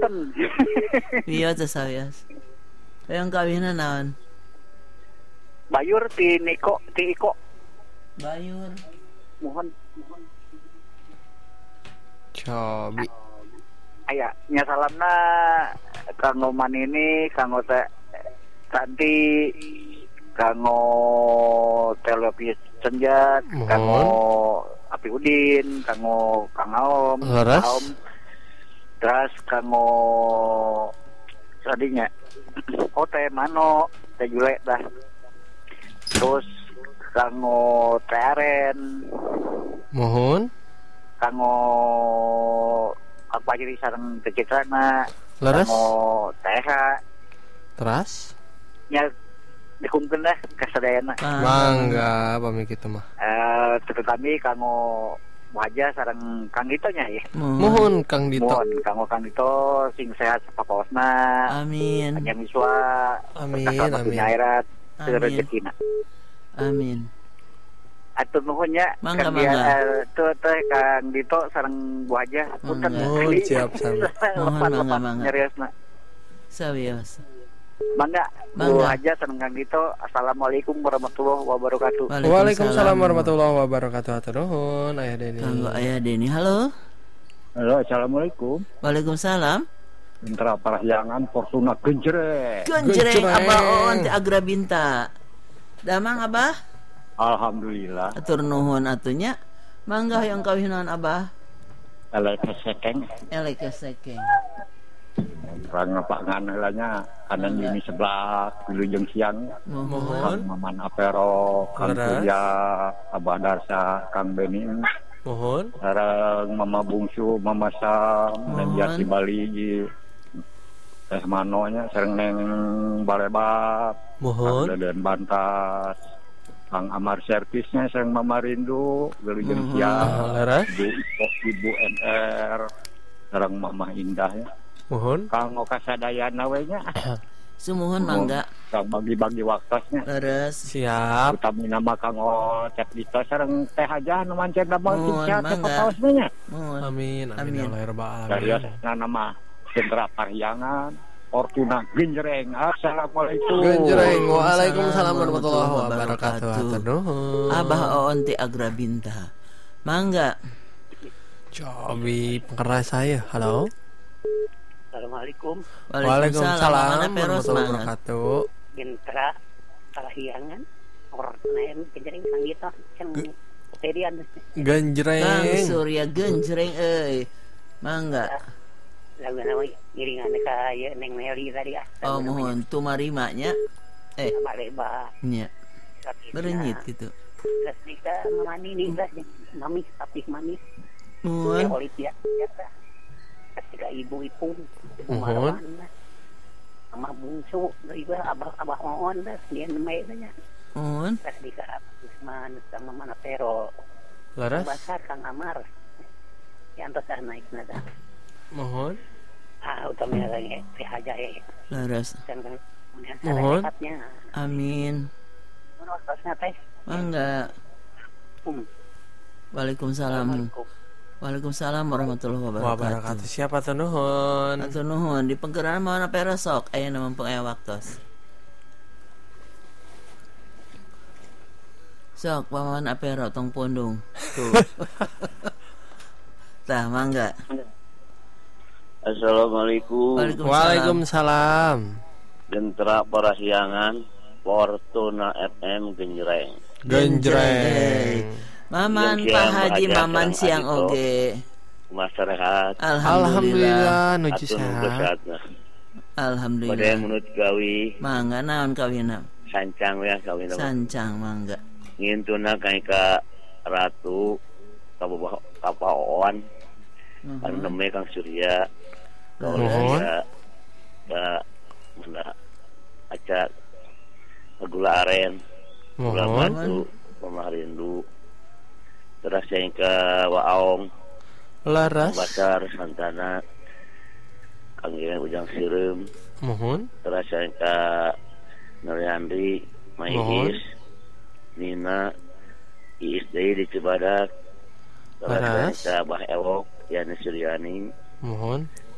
punten. Iya teh sawias. Yang kawinna naon? Bayur ti Iko. Bayur. Mohon. Cobi. Aya nya salamna kanggo Manini, kanggo teh Santi, kanggo Televisi Senjat, kanggo Api Udin, kanggo Kang Aom, terus kanggo tadinya teh Mano, teh Jule dah. Terus kanggo teh Aren. Mohon. Kanggo apa jadi sareng teh Citrana. Leres. Kanggo teh Teras. nya dikumpulkeun dah kasadayana. Mangga pami kitu mah. Terutama kanggo wajah sareng Kang Dito nya ya. Mohon Kang Dito. Mohon kanggo Kang Dito sing sehat sapapaosna. Amin. Panjang miswa. Amin. Akhirat rezekina. Amin. Atur nuhun nya. Mangga. Tuh teh Kang Dito sareng wajah punten. Oh, siap sama. Mohon nyariosna. Sawias. Mangga aja sareng Kang Dito. Assalamualaikum warahmatullahi wabarakatuh. Waalaikumsalam warahmatullahi wabarakatuh. Hatur nuhun Ayah Deni. Kanggo Ayah Deni. Halo. Halo, assalamualaikum. Waalaikumsalam. Intra parahyangan Fortuna Genjreng. Abah on ti Agrabinta. Damang Abah? Alhamdulillah. Atur nuhun atunya. Mangga yang kawinan Abah. Eleke sekeng. Rang ngapangan heulanya kanan ini sebelah wilujeng siang. Mohon. Maman Apero, Kang Surya, Abah Darsa, Kang Benin. Mohon. Sareng Mama Bungsu, Mama Sam, Neng Yati Bali. Teh Manonya sareng Neng Balebab. Mohon. Kang Deden Bantas. Kang Amar servisnya sareng Mama Rindu, wilujeng siang. Ibu NR, sareng Mama Indah ya. Mohon. Kanggo kasadayana we nya. Sumuhun mangga. Kang bagi-bagi waktosnya. Leres. Siap. Utami nama kanggo cek dito sareng teh aja nu mancen damel Mohon, chat mangga. papaosna nya. Mohon. Amin. Amin. Ya rabbal Dari alamin. nama Sentra Parahyangan Fortuna Genjreng. Assalamualaikum. Genjreng. Waalaikumsalam warahmatullahi wabarakatuh. Hatur nuhun. Abah Oon ti Agrabinta. Mangga. Cobi pengeras saya. Halo. Assalamualaikum. Waalaikumsalam warahmatullahi wabarakatuh. Intra parahyangan Fortuna Genjreng Kang Dito can tedian. Genjreng. Kang Surya Genjreng euy. Mangga. Lagu nama ngiringan ka ye Neng Meli tadi ah. Oh mohon tumarima nya. Baleba. Nya. Berenyit gitu. Terus nika mani nih guys. Mami tapi manis. Mohon. Olivia. Ketika ibu-ibu. Mohon. Sama bungsu iba abah mohon dah dia namanya. Mohon. Ketika Usman sama Mana Pero. Laras. Basar Kang Amar. Yang terus naik nada. Mohon. Utamanya lagi aja ya. Laras. Mohon. Amin. Mangga. Waalaikumsalam. Waalaikumsalam warahmatullahi wabarakatuh. Siapa tuh nuhun? Atur nuhun di penggeran mana peresok aya na mampu aya waktos. Sok paman apero tong pundung. Tuh. Tah mangga. Assalamualaikum. Waalaikumsalam. Gentra parahyangan Fortuna FM Genjreng. Maman Pak Haji Maman siang oge. Masyarakat. Alhamdulillah nuju sehat. Alhamdulillah. Pada menurut gawi. Mangga naon kawina? Sancang ya kawina. Sancang mangga. Ngintuna kayak ka Ratu Kapaoan. Anu namanya Kang Surya. Mohon. Mana acak gula aren. Gula batu. Mama Rindu. Terus yang ke Waong. Laras. Basar Santana. Kang Iren Ujang Sireum. Mohon. Terus yang ke Nuryandri, Maihis, Nina, Iis Dei di Cibadak. Terus yang ke Bah Ewok, Yani Suryani. Mohon.